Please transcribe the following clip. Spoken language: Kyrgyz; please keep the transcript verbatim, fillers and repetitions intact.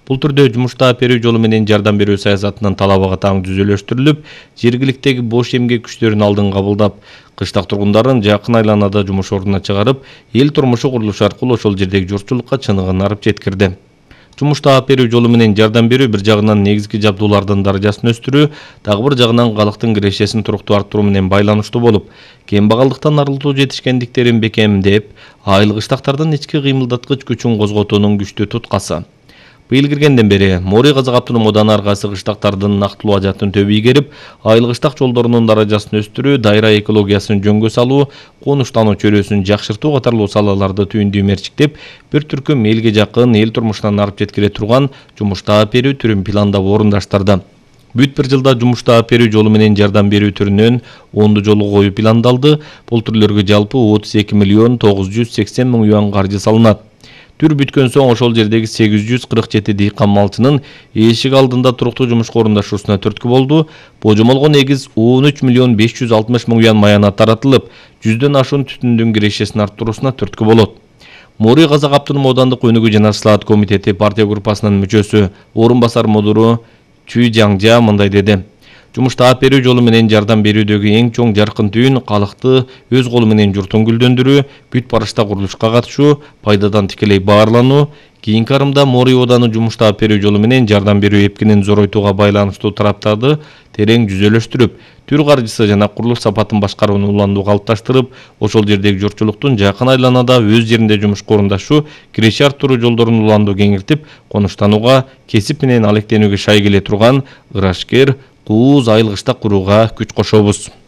Бул түрдө жумуштап берүү жолу менен жардам берүү саясатынын талабыга таң түзөлөштүрүлүп, жергиликтеги бош эмгек күчтөрүн алдын кабылдап, кыштак тургундарын жакын айланада жумуш ордуна чыгарып, эл турмушу курулушу аркылуу ошол жердеги журтчулукка чыныгын арып жеткирди. Жумуштап берүү жолу менен жардам берүү бир жагынан негизги жабдуулардын даражасын өстүрүү, дагы бир жагынан калктын кирешесин туруктуу арттыруу менен байланыштуу болуп, кембагалдыктан арылтуу жетишкендиктерин бекемдеп, айыл кыштактардын ички кыймылдаткыч күчүн козготуунун күчтүү туткасы. Быйыл киргенден бери Мори Казак Автономдун Одан аркасы кыштактардын нактылуу ажатын төбү ийгерип, айыл кыштак жолдорунун даражасын өстүрүү, дайра экологиясын жөнгө салуу, конуштануу чөйрөсүн жакшыртуу катарлуу салаларды түйүндүү мерчиктеп, бир түркүм элге жакын, эл турмушунан арып жеткире турган жумуштап берүү түрүн пландап орундаштырды. Бүт бир жылда жумуштап берүү жолу менен жардам берүү түрүнөн онду жолу коюу пландалды. Бул түрлөргө жалпы отуз эки миллион тогуз жүз сексен миң юан каржы салынат. Түр бүткөн соң ошол жердеги сегиз жүз кырк жети дыйкан малчынын эшик алдында туруктуу жумушка орундашуусуна түрткү болду. Божомолго негиз он үч миллион беш жүз алтымыш миң юан маянат таратылып, жүздөн ашуун түтүндүн кирешесин арттыруусуна түрткү болот. Мори Казак Автономдук Оодандык Өнүгүү жана Слаат комитети партия группасынын мүчөсү, орун басар мудуру Чүй Жаңжа мындай деди. Жумуштап берүү жолу менен жардам берүүдөгү эң чоң жаркын түйүн калкты өз колу менен журтун гүлдөндүрүү, бүт барышта курулушка катышуу, пайдадан тикелей баарлануу, кийинки арымда Мори Ооданы жумуштап берүү жолу менен жардам берүү эпкинин зоройтууга байланыштуу тараптарды терең жүзөлөштүрүп, түр каржысы жана курулуш сапатын башкарууну уландуу калыпташтырып, ошол жердеги журтчулуктун жакын айланада өз жеринде жумушка орундашуу, киреше арттыруу жолдорун уландуу кеңиртип, конуштанууга, кесип менен алектенүүгө шай келе турган ырашкер, кууз айыл кыштак курууга күч кошобуз.